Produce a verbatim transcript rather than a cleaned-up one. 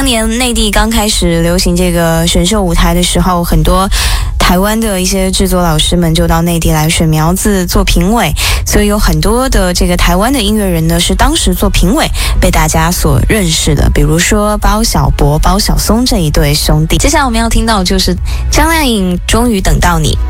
年内地刚开始流行这个选秀舞台的时候，很多台湾的一些制作老师们就到内地来选苗子做评委，所以有很多的这个台湾的音乐人呢是当时做评委被大家所认识的，比如说包小柏、包小松这一对兄弟。接下来我们要听到就是张靓颖《终于等到你》。